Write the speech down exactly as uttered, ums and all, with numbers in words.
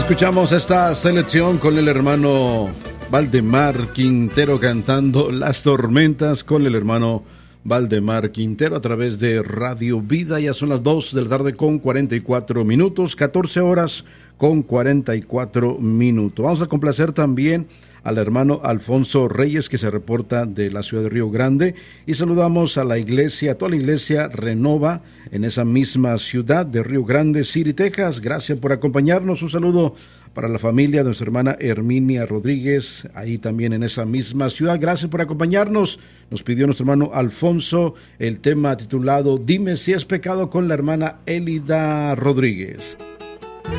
Escuchamos esta selección con el hermano Valdemar Quintero cantando Las Tormentas con el hermano Valdemar Quintero a través de Radio Vida. Ya son las dos de la tarde con cuarenta y cuatro minutos, catorce horas con cuarenta y cuatro minutos. Vamos a complacer también al hermano Alfonso Reyes, que se reporta de la ciudad de Río Grande, y saludamos a la iglesia, a toda la iglesia Renova en esa misma ciudad de Río Grande City, Texas. Gracias por acompañarnos. Un saludo para la familia de nuestra hermana Herminia Rodríguez, ahí también en esa misma ciudad. Gracias por acompañarnos. Nos pidió nuestro hermano Alfonso el tema titulado Dime si es pecado, con la hermana Elida Rodríguez.